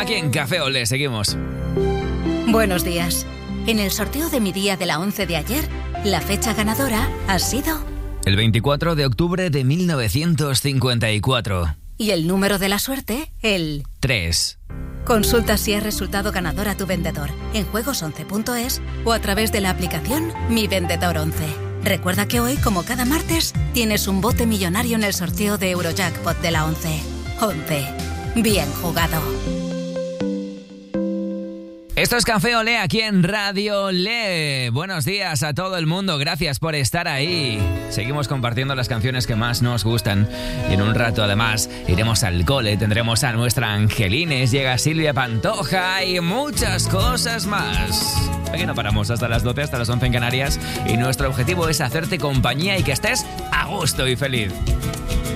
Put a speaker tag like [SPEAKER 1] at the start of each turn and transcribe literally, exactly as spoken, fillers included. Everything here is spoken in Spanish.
[SPEAKER 1] Aquí en Café Olé seguimos.
[SPEAKER 2] Buenos días. En el sorteo de mi día de la once de ayer, la fecha ganadora ha sido...
[SPEAKER 1] El veinticuatro de octubre de mil novecientos cincuenta y cuatro.
[SPEAKER 2] Y el número de la suerte, el...
[SPEAKER 1] tres.
[SPEAKER 2] Consulta si has resultado ganador a tu vendedor en juegos once punto es o a través de la aplicación Mi Vendedor once. Recuerda que hoy, como cada martes, tienes un bote millonario en el sorteo de Eurojackpot de la once. once. Bien jugado.
[SPEAKER 1] Esto es Café Olé aquí en Radio Olé. Buenos días a todo el mundo, gracias por estar ahí. Seguimos compartiendo las canciones que más nos gustan. Y en un rato además iremos al cole, tendremos a nuestra Angelines, llega Silvia Pantoja y muchas cosas más. Aquí no paramos hasta las doce, hasta las once en Canarias. Y nuestro objetivo es hacerte compañía y que estés a gusto y feliz.